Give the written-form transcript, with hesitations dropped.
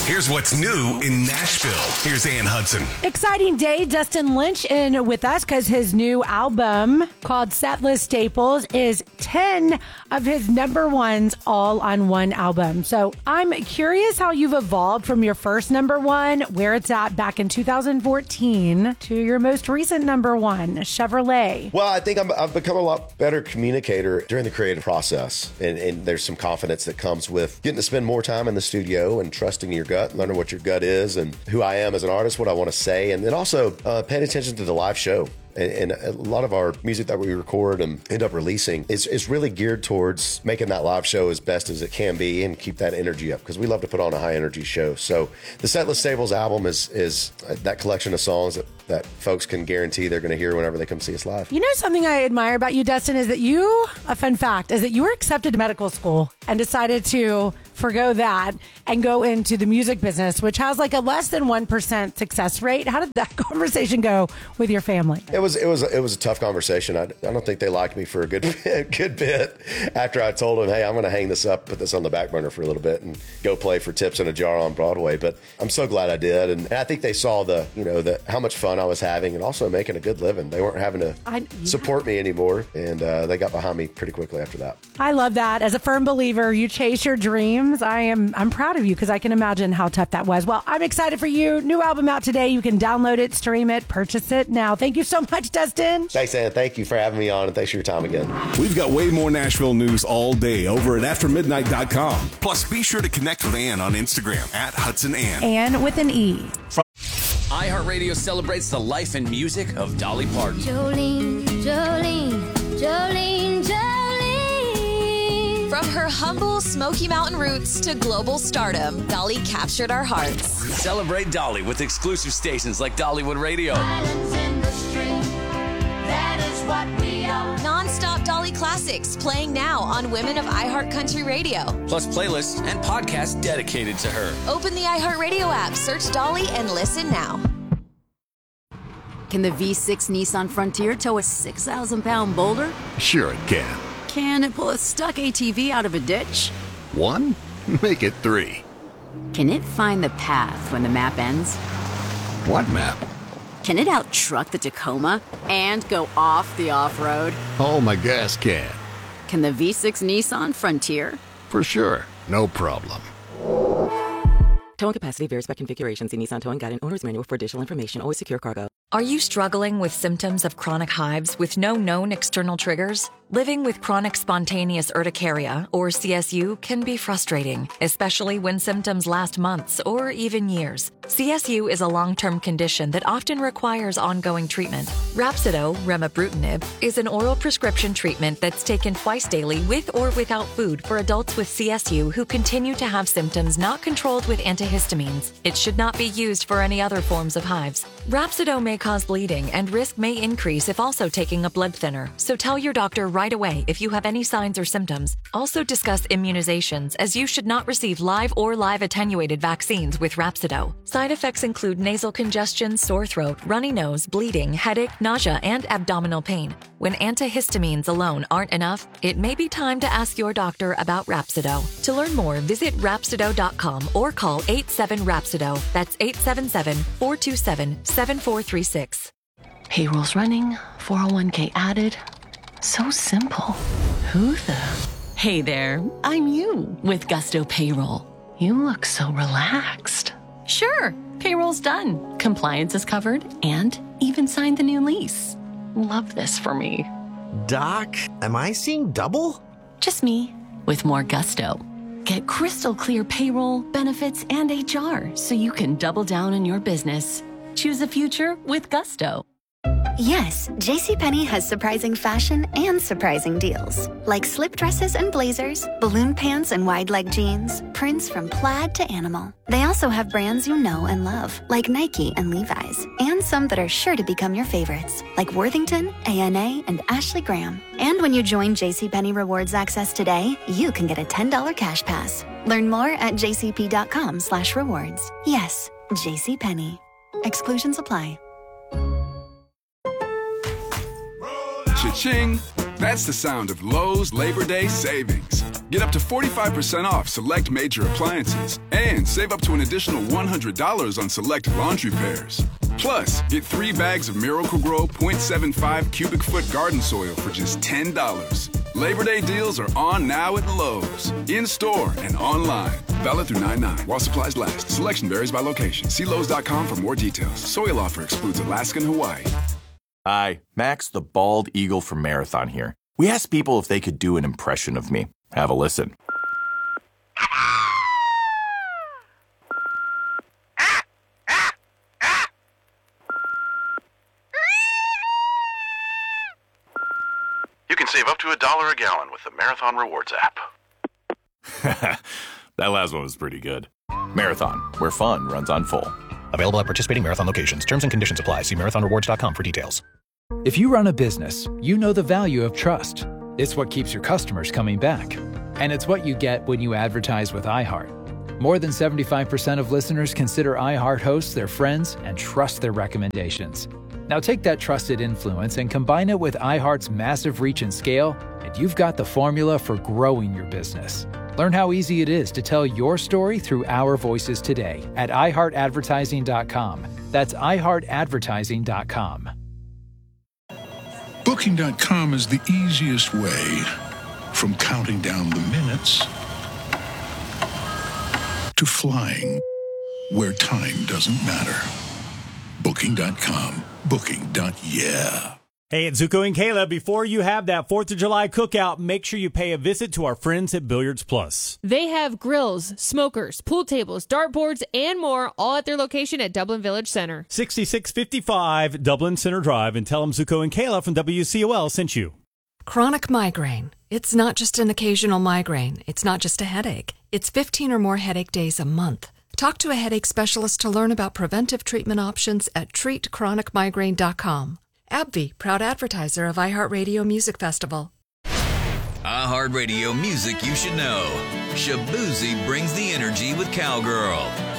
Here's what's new in Nashville. Here's Ann Hudson. Exciting day. Dustin Lynch in with us because his new album called Setlist Staples is 10 of his number ones all on one album. So I'm curious how you've evolved from your first number one, where it's at back in 2014, to your most recent number one, Chevrolet. Well, I think I've become a lot better communicator during the creative process. And there's some confidence that comes with getting to spend more time in the studio and trusting your gut, learning what your gut is and who I am as an artist, what I want to say, and then also paying attention to the live show. And a lot of our music that we record and end up releasing is really geared towards making that live show as best as it can be and keep that energy up, because we love to put on a high energy show. So the Setlist Staples album is that collection of songs that folks can guarantee they're going to hear whenever they come see us live. You know, something I admire about you, Dustin, is that a fun fact, is that you were accepted to medical school and decided to forgo that and go into the music business, which has like a less than 1% success rate. How did that conversation go with your family? It was a tough conversation. I don't think they liked me for a good bit after I told them, hey, I'm going to hang this up, put this on the back burner for a little bit and go play for tips in a jar on Broadway. But I'm so glad I did. And I think they saw the how much fun I was having and also making a good living. They weren't having to support me anymore. And they got behind me pretty quickly after that. I love that. As a firm believer, you chase your dreams. I'm proud of you because I can imagine how tough that was. Well, I'm excited for you. New album out today. You can download it, stream it, purchase it now. Thank you so much, Dustin. Thanks, Ann. Thank you for having me on, and thanks for your time again. We've got way more Nashville news all day over at aftermidnight.com. Plus, be sure to connect with Ann on Instagram at HudsonAnn. Ann with an E. iHeartRadio celebrates the life and music of Dolly Parton. Jolene, Jolene, Jolene, Jolene. From her humble Smoky Mountain roots to global stardom, Dolly captured our hearts. Celebrate Dolly with exclusive stations like Dollywood Radio. Islands in the stream, that is what we are. Non-stop Dolly classics playing now on Women of iHeart Country Radio. Plus playlists and podcasts dedicated to her. Open the iHeartRadio app, search Dolly, and listen now. Can the V6 Nissan Frontier tow a 6,000-pound boulder? Sure it can. Can it pull a stuck ATV out of a ditch? 1? Make it 3. Can it find the path when the map ends? What map? Can it out-truck the Tacoma and go off the off-road? Oh, my gas can. Can the V6 Nissan Frontier? For sure. No problem. Towing capacity varies by configuration. See Nissan Towing Guide and Owner's Manual for additional information. Always secure cargo. Are you struggling with symptoms of chronic hives with no known external triggers? Living with chronic spontaneous urticaria, or CSU, can be frustrating, especially when symptoms last months or even years. CSU is a long-term condition that often requires ongoing treatment. Rhapsido, remibrutinib, is an oral prescription treatment that's taken twice daily with or without food for adults with CSU who continue to have symptoms not controlled with antihistamines. It should not be used for any other forms of hives. Rhapsido may cause bleeding and risk may increase if also taking a blood thinner, so tell your doctor right away if you have any signs or symptoms. Also discuss immunizations, as you should not receive live or live attenuated vaccines with Rhapsido. Side effects include nasal congestion, sore throat, runny nose, bleeding, headache, nausea, and abdominal pain. When antihistamines alone aren't enough, it may be time to ask your doctor about Rhapsido. To learn more, visit Rhapsido.com or call 87-RHAPSIDO. That's 877-427-7436. Payroll's running, 401k added. So simple. Who the? Hey there, I'm you with Gusto Payroll. You look so relaxed. Sure, payroll's done. Compliance is covered and even signed the new lease. Love this for me. Doc, am I seeing double? Just me with more Gusto. Get crystal clear payroll, benefits, and HR so you can double down in your business. Choose a future with Gusto. Yes, JCPenney has surprising fashion and surprising deals. Like slip dresses and blazers, balloon pants and wide leg jeans, prints from plaid to animal. They also have brands you know and love, like Nike and Levi's, and some that are sure to become your favorites, like Worthington, ANA, and Ashley Graham. And when you join JCPenney Rewards Access today, you can get a $10 cash pass. Learn more at jcp.com/rewards. Yes, JCPenney. Exclusions apply. Cha-ching. That's the sound of Lowe's Labor Day savings. Get up to 45% off select major appliances and save up to an additional $100 on select laundry pairs. Plus, get 3 bags of Miracle-Gro 0.75 cubic foot garden soil for just $10. Labor Day deals are on now at Lowe's, in-store and online. Valid through 9/9 while supplies last. Selection varies by location. See Lowe's.com for more details. Soil offer excludes Alaska and Hawaii. Hi, Max the Bald Eagle from Marathon here. We asked people if they could do an impression of me. Have a listen. You can save up to $1 a gallon with the Marathon Rewards app. That last one was pretty good. Marathon, where fun runs on full. Available at participating Marathon locations. Terms and conditions apply. See marathonrewards.com for details. If you run a business, you know the value of trust. It's what keeps your customers coming back. And it's what you get when you advertise with iHeart. More than 75% of listeners consider iHeart hosts their friends and trust their recommendations. Now take that trusted influence and combine it with iHeart's massive reach and scale, and you've got the formula for growing your business. Learn how easy it is to tell your story through our voices today at iHeartAdvertising.com. That's iHeartAdvertising.com. Booking.com is the easiest way from counting down the minutes to flying where time doesn't matter. Booking.com. Booking.yeah. Hey, it's Zuko and Kayla. Before you have that 4th of July cookout, make sure you pay a visit to our friends at Billiards Plus. They have grills, smokers, pool tables, dartboards, and more, all at their location at Dublin Village Center. 6655 Dublin Center Drive, and tell them Zuko and Kayla from WCOL sent you. Chronic migraine. It's not just an occasional migraine. It's not just a headache. It's 15 or more headache days a month. Talk to a headache specialist to learn about preventive treatment options at treatchronicmigraine.com. AbbVie, proud advertiser of iHeartRadio Music Festival. iHeartRadio Music You Should Know. Shabuzi brings the energy with Cowgirl.